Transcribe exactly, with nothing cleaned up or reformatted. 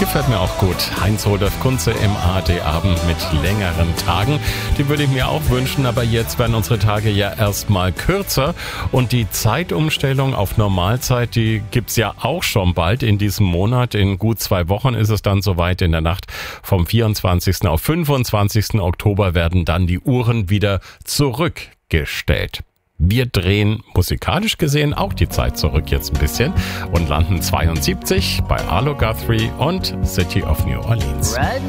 Gefällt mir auch gut. Heinz-Rudolf Kunze im A R D-Abend mit längeren Tagen. Die würde ich mir auch wünschen, aber jetzt werden unsere Tage ja erstmal kürzer. Und die Zeitumstellung auf Normalzeit, die gibt's ja auch schon bald in diesem Monat. In gut zwei Wochen ist es dann soweit. In der Nacht vom vierundzwanzigsten auf fünfundzwanzigsten Oktober werden dann die Uhren wieder zurückgestellt. Wir drehen musikalisch gesehen auch die Zeit zurück jetzt ein bisschen und landen zweiundsiebzig bei Arlo Guthrie und City of New Orleans.